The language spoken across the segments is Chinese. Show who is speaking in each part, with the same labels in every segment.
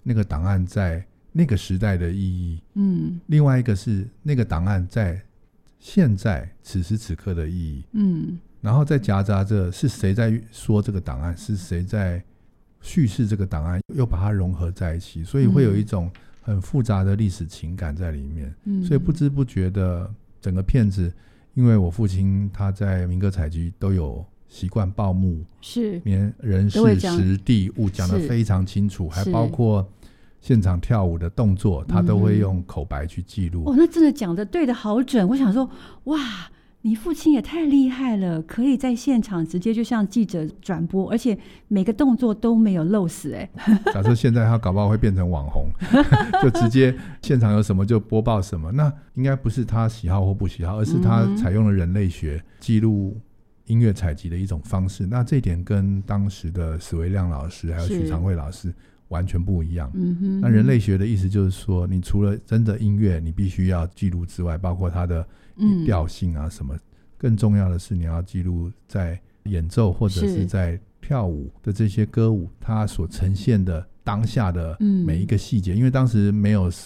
Speaker 1: 那个档案在那个时代的意义，另外一个是那个档案在现在此时此刻的意义，然后再夹杂着是谁在说这个档案，是谁在叙事这个档案，又把它融合在一起，所以会有一种很复杂的历史情感在里面，所以不知不觉的整个片子，因为我父亲他在民歌采集都有习惯报幕，是连人事时地物讲得非常清楚，还包括现场跳舞的动作他都会用口白去记录，
Speaker 2: 那真的讲得对得好准。我想说哇，你父亲也太厉害了，可以在现场直接就像记者转播，而且每个动作都没有漏死。
Speaker 1: 假设现在他搞不好会变成网红就直接现场有什么就播报什么，那应该不是他喜好或不喜好，而是他采用了人类学记录音乐采集的一种方式，那这一点跟当时的史维亮老师还有许长惠老师完全不一样。那人类学的意思就是说，你除了真的音乐你必须要记录之外，包括它的调性啊什么，更重要的是你要记录在演奏或者是在跳舞的这些歌舞它所呈现的当下的每一个细节，因为当时没有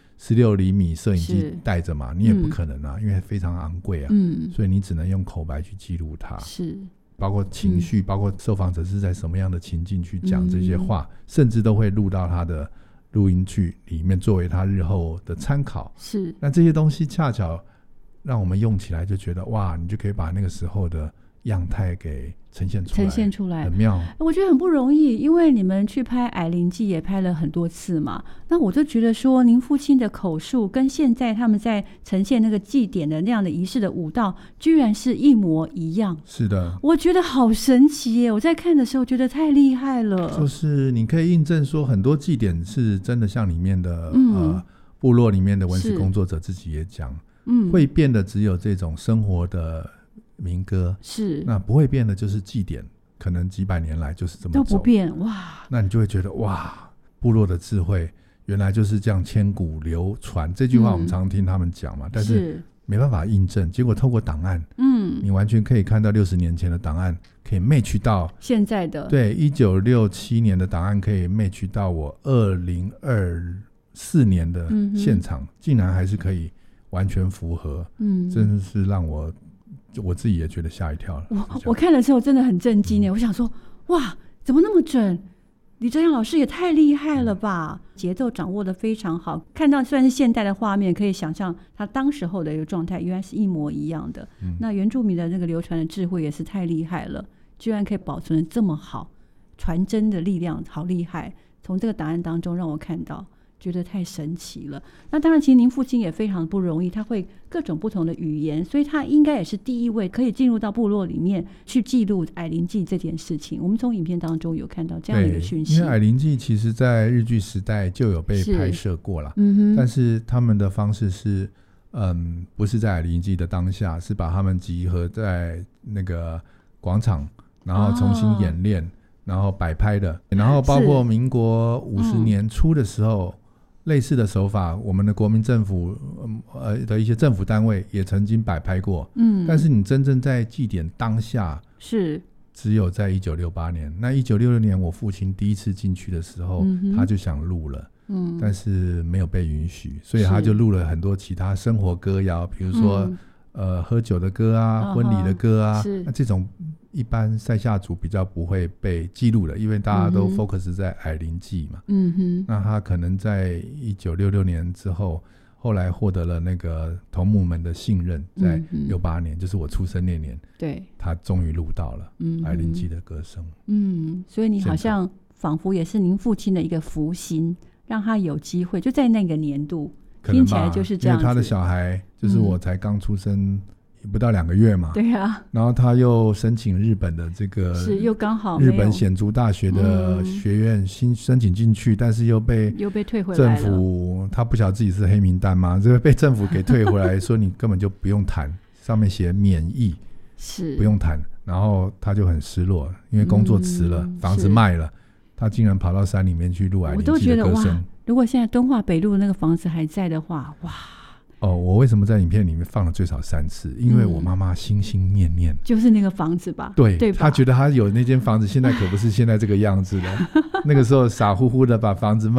Speaker 1: 16厘米摄影机带着嘛，你也不可能啊，因为非常昂贵啊，所以你只能用口白去记录它，是包括情绪，包括受访者是在什么样的情境去讲这些话，甚至都会录到他的录音剧里面作为他日后的参考。是，那这些东西恰巧让我们用起来就觉得哇，你就可以把那个时候的样态给呈现出来，很妙。
Speaker 2: 我觉得很不容易，因为你们去拍《矮灵记》也拍了很多次嘛，那我就觉得说您父亲的口述跟现在他们在呈现那个祭典的那样的仪式的舞蹈居然是一模一样。是的，我觉得好神奇耶，我在看的时候觉得太厉害了。
Speaker 1: 就是你可以印证说很多祭典是真的像里面的部落里面的文史工作者自己也讲，会变的只有这种生活的民歌，是那不会变的就是祭典，可能几百年来就是这么走都不变。哇，那你就会觉得哇，部落的智慧原来就是这样千古流传，这句话我们常听他们讲嘛，但是没办法印证，结果透过档案，你完全可以看到60年前的档案可以 match 到
Speaker 2: 现在的，对
Speaker 1: ，1967年的档案可以 match 到我2024年的现场，竟然还是可以完全符合，真的是让我自己也觉得吓一跳了。
Speaker 2: 我看了之后真的很震惊，我想说哇，怎么那么准，李哲阳老师也太厉害了吧，节奏掌握得非常好，看到虽然是现代的画面，可以想象他当时候的一个状态原来是一模一样的。那原住民的那个流传的智慧也是太厉害了，居然可以保存得这么好，传真的力量好厉害，从这个档案当中让我看到，觉得太神奇了。那当然其实您父亲也非常不容易，他会各种不同的语言，所以他应该也是第一位可以进入到部落里面去记录矮灵记这件事情。我们从影片当中有看到这样的一个讯息，
Speaker 1: 因为矮灵记其实在日据时代就有被拍摄过了，但是他们的方式是不是在矮灵记的当下，是把他们集合在那个广场，然后重新演练，然后摆拍的，然后包括民国50年初的时候，类似的手法我们的国民政府的一些政府单位也曾经摆拍过，但是你真正在祭典当下是只有在1968年。那1966年我父亲第一次进去的时候，他就想录了，但是没有被允许，所以他就录了很多其他生活歌谣，比如说喝酒的歌啊，婚礼的歌啊，那这种一般塞夏族比较不会被记录的，因为大家都 focus 在矮灵记嘛。那他可能在1966年之后，后来获得了那个头目们的信任，在68年，就是我出生那年，对，他终于录到了矮灵记的歌声。
Speaker 2: 所以你好像仿佛也是您父亲的一个福星，让他有机会就在那个年度，听起来就是这样子。
Speaker 1: 因为他的小孩就是我才刚出生不到2个月嘛，对啊，然后他又申请日本的这个
Speaker 2: 是又刚好
Speaker 1: 日本显族大学的学院新申请进去，但是又被
Speaker 2: 退回来了，
Speaker 1: 政府他不晓得自己是黑名单嘛，这个被政府给退回来说你根本就不用谈，上面写免疫，是不用谈，然后他就很失落，因为工作辞了，房子卖了，他竟然跑到山里面去录矮灵记的歌声。
Speaker 2: 如果现在敦化北路那个房子还在的话，哇！
Speaker 1: 我为什么在影片里面放了最少3次？因为我妈妈心心念念
Speaker 2: 就是那个房子吧，
Speaker 1: 对吧？她觉得她有那间房子，现在可不是现在这个样子的。那个时候傻乎乎的把房子卖